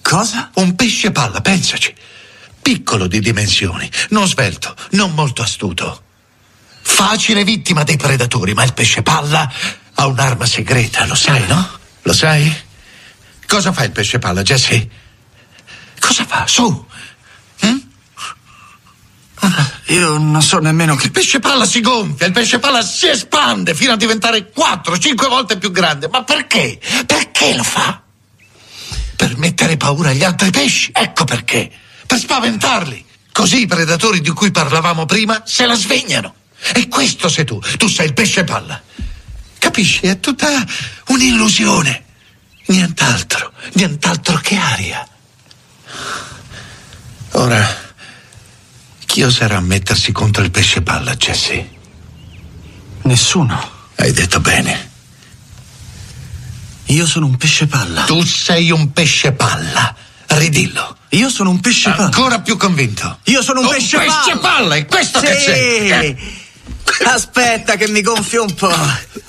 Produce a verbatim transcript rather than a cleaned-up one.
Cosa? Un pesce palla, pensaci. Piccolo di dimensioni, non svelto, non molto astuto. Facile vittima dei predatori, ma il pesce palla ha un'arma segreta, lo sai, no? Lo sai? Cosa fa il pesce palla, Jesse? Cosa fa? Su! Hm? Io non so nemmeno che... Il pesce palla si gonfia, il pesce palla si espande fino a diventare quattro, cinque volte più grande. Ma perché? Perché lo fa? Per mettere paura agli altri pesci, ecco perché. Per spaventarli. Così i predatori di cui parlavamo prima se la svegliano. E questo sei tu, tu sei il pesce palla. Capisci? È tutta un'illusione. Nient'altro, nient'altro che aria. Ora... chi oserà mettersi contro il pesce palla, Jesse? Nessuno. Hai detto bene. Io sono un pesce palla. Tu sei un pesce palla. Ridillo. Io sono un pesce palla. Ancora più convinto. Io sono un, un pesce, pesce palla. palla. È questo sì. che sei. Eh. Aspetta che mi gonfio un po'.